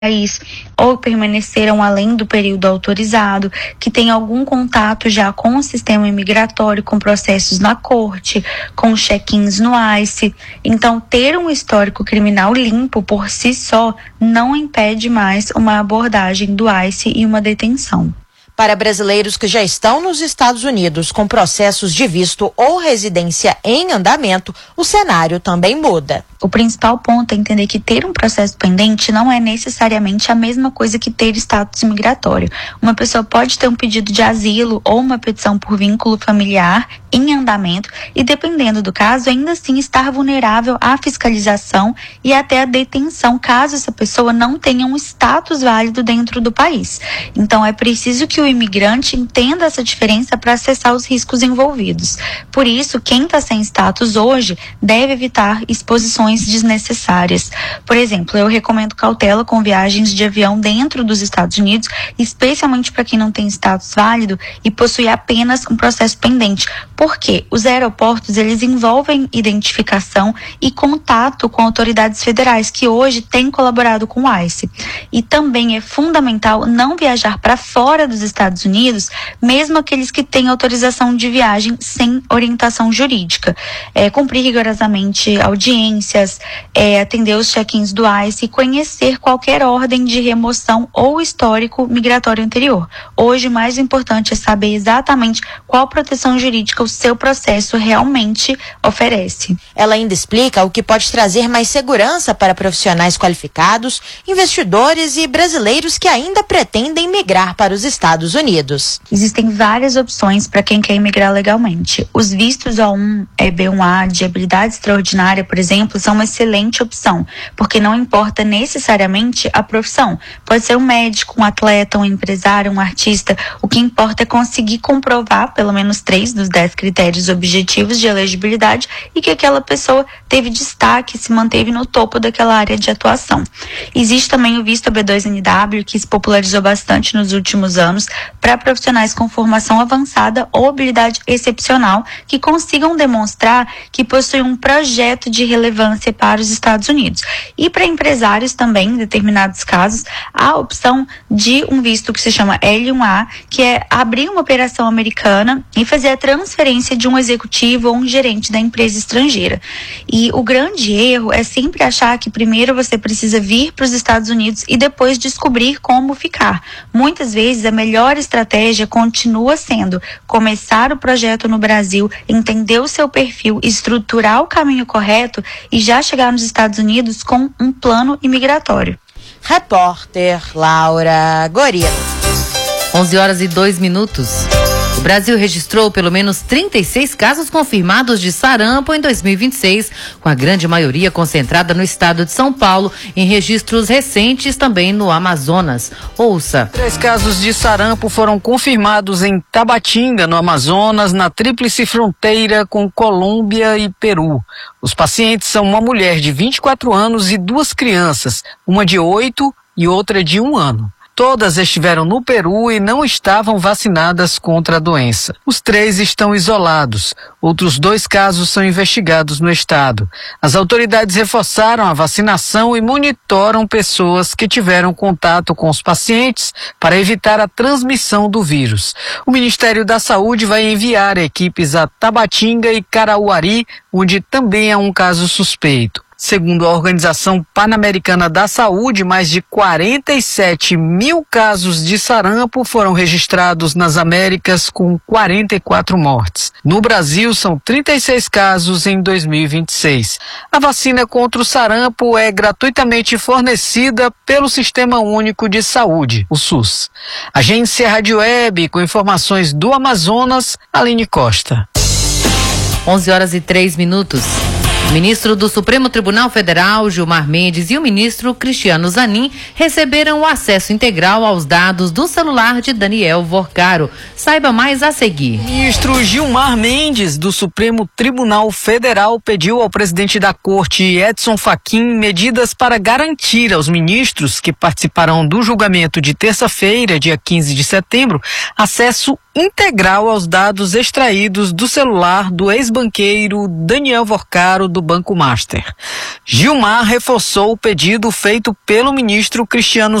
país ou permaneceram além do período autorizado, que tem algum contato já com o sistema imigratório, com processos na corte, com check-ins no ICE. Então, ter um histórico criminal limpo por si só não impede mais uma abordagem do ICE e uma detenção. Para brasileiros que já estão nos Estados Unidos com processos de visto ou residência em andamento, o cenário também muda. O principal ponto é entender que ter um processo pendente não é necessariamente a mesma coisa que ter status migratório. Uma pessoa pode ter um pedido de asilo ou uma petição por vínculo familiar em andamento e, dependendo do caso, ainda assim estar vulnerável à fiscalização e até à detenção, caso essa pessoa não tenha um status válido dentro do país. Então, é preciso que o imigrante entenda essa diferença para acessar os riscos envolvidos. Por isso, quem está sem status hoje deve evitar exposições desnecessárias. Por exemplo, eu recomendo cautela com viagens de avião dentro dos Estados Unidos, especialmente para quem não tem status válido e possui apenas um processo pendente. Porque os aeroportos, eles envolvem identificação e contato com autoridades federais que hoje têm colaborado com o ICE. E também é fundamental não viajar para fora dos Estados Unidos, mesmo aqueles que têm autorização de viagem sem orientação jurídica. Cumprir rigorosamente audiências, atender os check-ins do ICE e conhecer qualquer ordem de remoção ou histórico migratório anterior. Hoje, o mais importante é saber exatamente qual proteção jurídica o seu processo realmente oferece. Ela ainda explica o que pode trazer mais segurança para profissionais qualificados, investidores e brasileiros que ainda pretendem migrar para os Estados Unidos. Existem várias opções para quem quer imigrar legalmente. Os vistos O1 e B1A de habilidade extraordinária, por exemplo, são uma excelente opção, porque não importa necessariamente a profissão. Pode ser um médico, um atleta, um empresário, um artista. O que importa é conseguir comprovar pelo menos 3 dos 10 critérios objetivos de elegibilidade e que aquela pessoa teve destaque e se manteve no topo daquela área de atuação. Existe também o visto B2NW, que se popularizou bastante nos últimos anos, para profissionais com formação avançada ou habilidade excepcional que consigam demonstrar que possuem um projeto de relevância para os Estados Unidos. E para empresários também, em determinados casos, há a opção de um visto que se chama L1A, que é abrir uma operação americana e fazer a transferência de um executivo ou um gerente da empresa estrangeira. E o grande erro é sempre achar que primeiro você precisa vir para os Estados Unidos e depois descobrir como ficar. Muitas vezes a melhor estratégia continua sendo começar o projeto no Brasil, entender o seu perfil, estruturar o caminho correto e já chegar nos Estados Unidos com um plano imigratório. Repórter Laura Gorino. 11h02. O Brasil registrou pelo menos 36 casos confirmados de sarampo em 2026, com a grande maioria concentrada no estado de São Paulo, em registros recentes também no Amazonas. Ouça. 3 casos de sarampo foram confirmados em Tabatinga, no Amazonas, na tríplice fronteira com Colômbia e Peru. Os pacientes são uma mulher de 24 anos e 2 crianças, uma de 8 e outra de 1 ano. Todas estiveram no Peru e não estavam vacinadas contra a doença. Os 3 estão isolados. Outros 2 casos são investigados no estado. As autoridades reforçaram a vacinação e monitoram pessoas que tiveram contato com os pacientes para evitar a transmissão do vírus. O Ministério da Saúde vai enviar equipes a Tabatinga e Carauari, onde também há um caso suspeito. Segundo a Organização Pan-Americana da Saúde, mais de 47 mil casos de sarampo foram registrados nas Américas, com 44 mortes. No Brasil, são 36 casos em 2026. A vacina contra o sarampo é gratuitamente fornecida pelo Sistema Único de Saúde, o SUS. Agência Rádio Web, com informações do Amazonas, Aline Costa. 11h03. O ministro do Supremo Tribunal Federal, Gilmar Mendes, e o ministro Cristiano Zanin receberam o acesso integral aos dados do celular de Daniel Vorcaro. Saiba mais a seguir. O ministro Gilmar Mendes, do Supremo Tribunal Federal, pediu ao presidente da Corte, Edson Fachin, medidas para garantir aos ministros que participarão do julgamento de terça-feira, dia 15 de setembro, acesso integral aos dados extraídos do celular do ex-banqueiro Daniel Vorcaro, do Banco Master. Gilmar reforçou o pedido feito pelo ministro Cristiano